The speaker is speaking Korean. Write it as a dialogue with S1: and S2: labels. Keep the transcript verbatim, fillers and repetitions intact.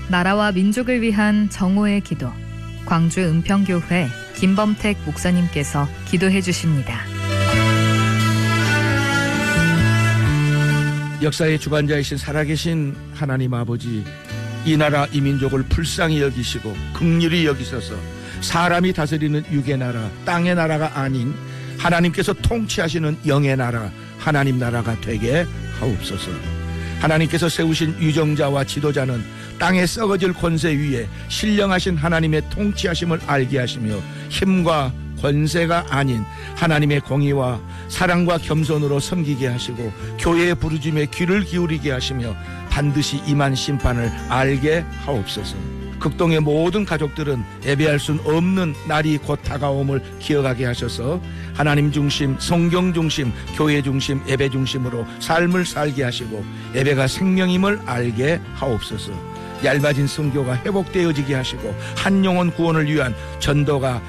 S1: 나라와 민족을 위한 정오의 기도. 광주 은평교회 김범택 목사님께서 기도해 주십니다.
S2: 역사의 주관자이신 살아계신 하나님 아버지, 이 나라 이 민족을 불쌍히 여기시고 긍휼히 여기셔서 사람이 다스리는 육의 나라, 땅의 나라가 아닌 하나님께서 통치하시는 영의 나라, 하나님 나라가 되게 하옵소서. 하나님께서 세우신 유정자와 지도자는 땅에 썩어질 권세 위에 신령하신 하나님의 통치하심을 알게 하시며 힘과 권세가 아닌 하나님의 공의와 사랑과 겸손으로 섬기게 하시고 교회의 부르짖음에 귀를 기울이게 하시며 반드시 임한 심판을 알게 하옵소서. 극동의 모든 가족들은 예배할 수 없는 날이 곧 다가옴을 기억하게 하셔서 하나님 중심, 성경 중심, 교회 중심, 예배 중심으로 삶을 살게 하시고 예배가 생명임을 알게 하옵소서. 얇아진 성교가 회복되어지게 하시고 한 영혼 구원을 위한 전도가